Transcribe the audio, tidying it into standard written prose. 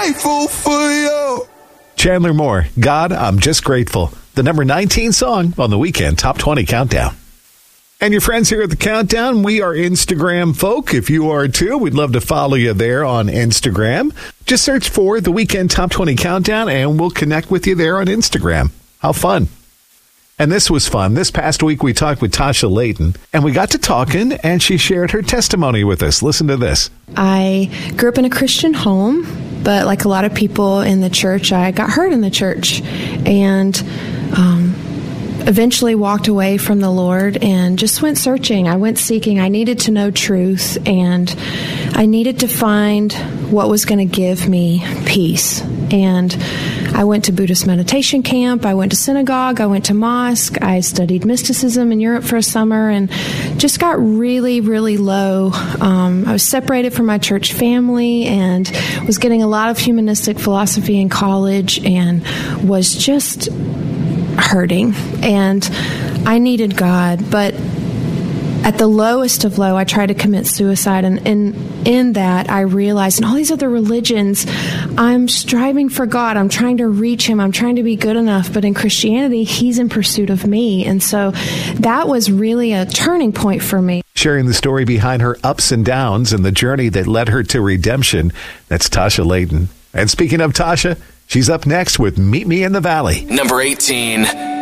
Grateful for you. Chandler Moore, God, I'm Just Grateful. The number 19 song on the Weekend Top 20 Countdown. And your friends here at the Countdown, we are Instagram folk. If you are too, we'd love to follow you there on Instagram. Just search for the Weekend Top 20 Countdown and we'll connect with you there on Instagram. How fun. And this was fun. This past week, we talked with Tasha Layton, and we got to talking, and she shared her testimony with us. Listen to this. I grew up in a Christian home, but like a lot of people in the church, I got hurt in the church, and eventually walked away from the Lord and just went searching. I went seeking. I needed to know truth, and I needed to find what was going to give me peace. And I went to Buddhist meditation camp. I went to synagogue. I went to mosque. I studied mysticism in Europe for a summer and just got really, really low. I was separated from my church family and was getting a lot of humanistic philosophy in college and was just hurting. And I needed God, but at the lowest of low, I tried to commit suicide, and in that, I realized in all these other religions, I'm striving for God. I'm trying to reach Him. I'm trying to be good enough. But in Christianity, He's in pursuit of me. And so that was really a turning point for me. Sharing the story behind her ups and downs and the journey that led her to redemption, that's Tasha Layton. And speaking of Tasha, she's up next with Meet Me in the Valley. Number 18.